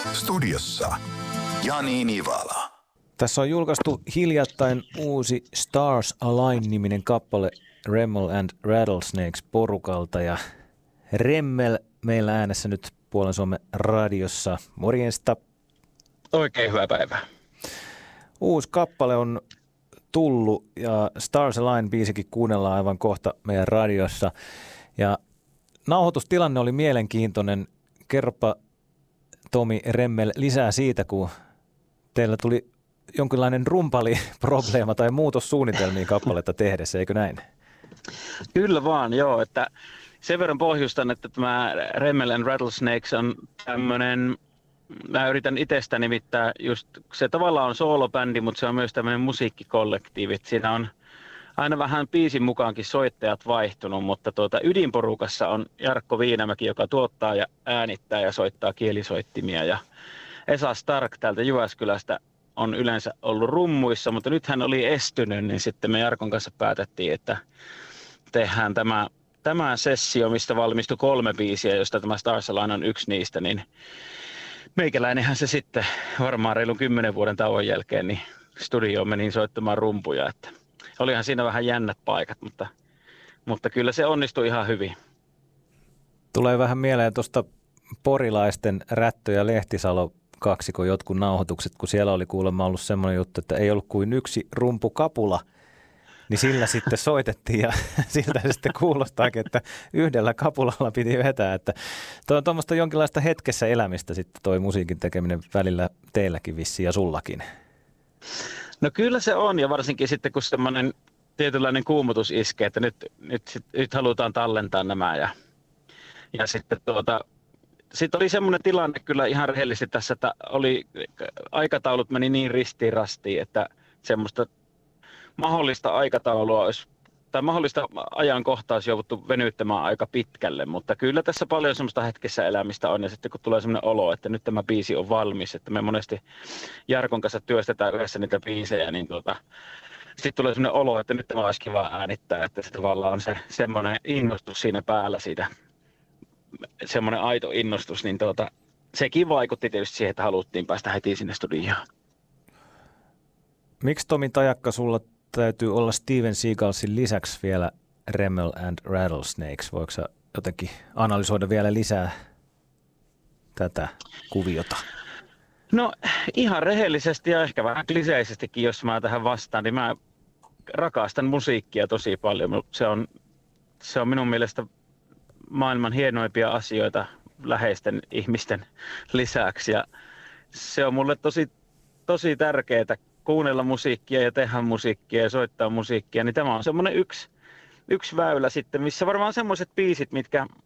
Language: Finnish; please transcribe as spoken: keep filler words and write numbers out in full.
Studiossa Jani Nivala. Tässä on julkaistu hiljattain uusi Stars Align-niminen kappale Remmel and Rattlesnakes porukalta ja Remmel meillä äänessä nyt Puolen Suomen radiossa. Morjesta. Oikein hyvää päivää. Uusi kappale on tullut ja Stars Align-biisikin kuunnellaan aivan kohta meidän radiossa. Ja nauhoitustilanne oli mielenkiintoinen. Kerropa Tomi Remmel lisää siitä, kun teillä tuli jonkinlainen rumpaliprobleema tai muutossuunnitelmiin kappaletta tehdessä, eikö näin? Kyllä vaan, joo. Että sen verran pohjustan, että tämä Remmel and Rattlesnakes on tämmöinen, mä yritän itsestä nimittää just, se tavallaan on soolobändi, mutta se on myös tämmöinen musiikkikollektiivi. Siinä on aina vähän biisin mukaankin soittajat vaihtunut, mutta tuota ydinporukassa on Jarkko Viinamäki, joka tuottaa ja äänittää ja soittaa kielisoittimia. Ja Esa Stark täältä Jyväskylästä on yleensä ollut rummuissa, mutta nyt hän oli estynyt, niin sitten me Jarkon kanssa päätettiin, että tehdään tämä, tämä sessio, mistä valmistui kolme biisiä, josta tämä Stars Align on yksi niistä, niin meikäläinenhän se sitten varmaan reilun kymmenen vuoden tauon jälkeen niin studioon meni soittamaan rumpuja, että olihan siinä vähän jännät paikat, mutta, mutta kyllä se onnistui ihan hyvin. Tulee vähän mieleen tuosta porilaisten Rättö ja Lehtisalo kaksikon jotkut nauhoitukset, kun siellä oli kuulemma ollut semmoinen juttu, että ei ollut kuin yksi rumpukapula, niin sillä sitten soitettiin ja siltä se sitten kuulostaakin, että yhdellä kapulalla piti vetää, että tuo on tuommoista jonkinlaista hetkessä elämistä sitten toi musiikin tekeminen välillä teilläkin vissiin ja sullakin. No kyllä se on, ja varsinkin sitten kun semmoinen tietynlainen kuumutus iskee, että nyt, nyt, sit, nyt halutaan tallentaa nämä. Ja, ja sitten tuota, sit oli semmoinen tilanne kyllä ihan rehellisesti tässä, että oli, aikataulut meni niin ristiin rastiin, että semmoista mahdollista aikataulua olisi, tai mahdollista ajankohtaa olisi jouduttu venyttämään aika pitkälle, mutta kyllä tässä paljon semmoista hetkessä elämistä on, ja sitten kun tulee semmoinen olo, että nyt tämä biisi on valmis, että me monesti Jarkon kanssa työstetään yhdessä niitä biisejä, niin tuota, sitten tulee semmoinen olo, että nyt tämä olisi kiva äänittää, että se tavallaan on se semmoinen innostus siinä päällä siitä, semmoinen aito innostus, niin tuota, sekin vaikutti tietysti siihen, että haluttiin päästä heti sinne studioon. Miksi Tomi Tajakka sulla täytyy olla Steven Seagalsin lisäksi vielä Remmel and Rattlesnakes? Voiko sä jotenkin analysoida vielä lisää tätä kuviota? No ihan rehellisesti ja ehkä vähän kliseisestikin, jos mä tähän vastaan, niin mä rakastan musiikkia tosi paljon. Se on, se on minun mielestä maailman hienoimpia asioita läheisten ihmisten lisäksi. Ja se on mulle tosi, tosi tärkeää kuunnella musiikkia ja tehdä musiikkia ja soittaa musiikkia, niin tämä on semmoinen yksi, yksi väylä sitten, missä varmaan semmoiset biisit, mitkä